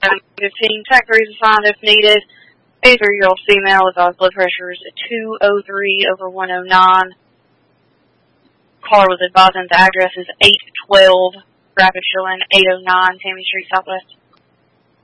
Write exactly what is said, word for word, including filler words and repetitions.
fifteen. Tac three is assigned if needed. eighty-three-year-old female with blood pressure is two oh three over one oh nine. Caller was advising the address is eight twelve Rapid Showing, eight oh nine Tammy Street Southwest.